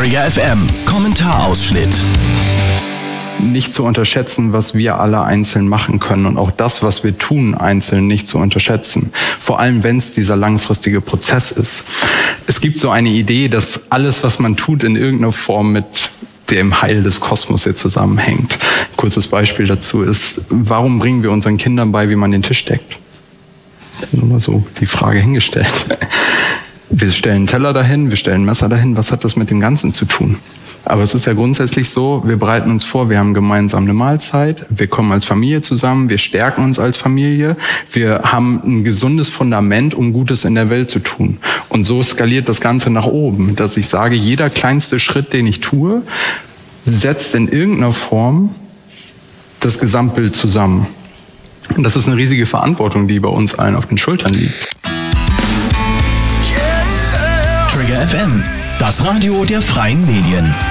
Trigger FM Kommentarausschnitt. Nicht zu unterschätzen, was wir alle einzeln machen können und auch das, was wir tun, einzeln nicht zu unterschätzen. Vor allem, wenn es dieser langfristige Prozess ist. Es gibt so eine Idee, dass alles, was man tut, in irgendeiner Form mit dem Heil des Kosmos hier zusammenhängt. Ein kurzes Beispiel dazu ist, warum bringen wir unseren Kindern bei, wie man den Tisch deckt? Nur mal so die Frage hingestellt. Wir stellen einen Teller dahin, wir stellen ein Messer dahin. Was hat das mit dem Ganzen zu tun? Aber es ist ja grundsätzlich so, wir bereiten uns vor, wir haben gemeinsam eine Mahlzeit, wir kommen als Familie zusammen, wir stärken uns als Familie, wir haben ein gesundes Fundament, um Gutes in der Welt zu tun. Und so skaliert das Ganze nach oben, dass ich sage, jeder kleinste Schritt, den ich tue, setzt in irgendeiner Form das Gesamtbild zusammen. Und das ist eine riesige Verantwortung, die bei uns allen auf den Schultern liegt. Trigger FM, das Radio der freien Medien.